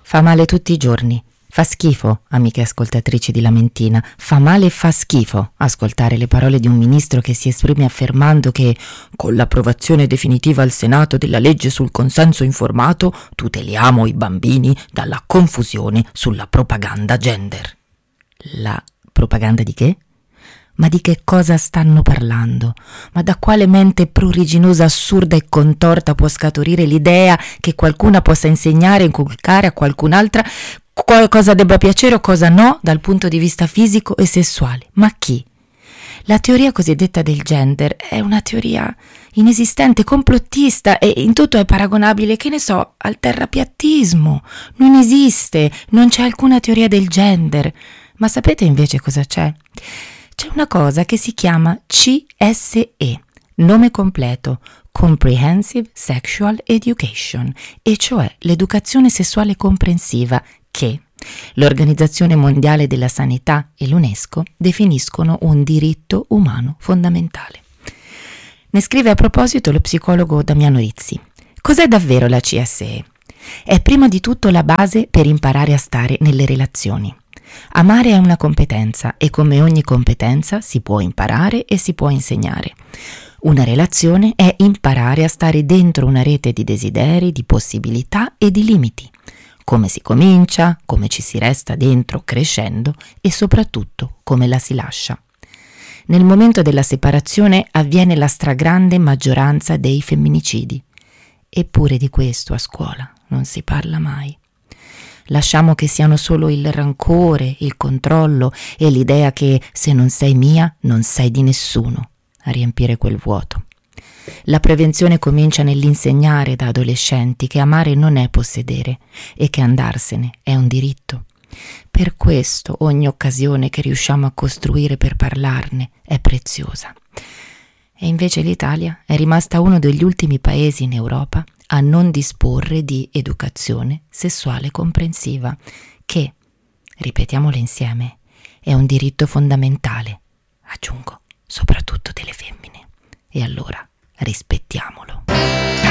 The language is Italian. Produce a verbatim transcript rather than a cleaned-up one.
Fa male tutti i giorni. Fa schifo, amiche ascoltatrici di Lamentina, fa male e fa schifo ascoltare le parole di un ministro che si esprime affermando che con l'approvazione definitiva al Senato della legge sul consenso informato tuteliamo i bambini dalla confusione sulla propaganda gender. La propaganda di che? Ma di che cosa stanno parlando? Ma da quale mente pruriginosa, assurda e contorta può scaturire l'idea che qualcuna possa insegnare e inculcare a qualcun'altra cosa debba piacere o cosa no dal punto di vista fisico e sessuale? Ma chi? La teoria cosiddetta del gender è una teoria inesistente, complottista e in tutto è paragonabile, che ne so, al terrapiattismo. Non esiste, non c'è alcuna teoria del gender. Ma sapete invece cosa c'è? C'è una cosa che si chiama C S E, nome completo, Comprehensive Sexual Education, e cioè l'educazione sessuale comprensiva che l'Organizzazione Mondiale della Sanità e l'UNESCO definiscono un diritto umano fondamentale. Ne scrive a proposito lo psicologo Damiano Rizzi. Cos'è davvero la C S E? È prima di tutto la base per imparare a stare nelle relazioni. Amare è una competenza e come ogni competenza si può imparare e si può insegnare. Una relazione è imparare a stare dentro una rete di desideri, di possibilità e di limiti. Come si comincia, come ci si resta dentro crescendo e soprattutto come la si lascia. Nel momento della separazione avviene la stragrande maggioranza dei femminicidi. Eppure di questo a scuola non si parla mai. Lasciamo che siano solo il rancore, il controllo e l'idea che se non sei mia non sei di nessuno a riempire quel vuoto. La prevenzione comincia nell'insegnare da adolescenti che amare non è possedere e che andarsene è un diritto. Per questo ogni occasione che riusciamo a costruire per parlarne è preziosa. E invece l'Italia è rimasta uno degli ultimi paesi in Europa a non disporre di educazione sessuale comprensiva, che, ripetiamolo insieme, è un diritto fondamentale, aggiungo, soprattutto delle femmine. E allora rispettiamolo.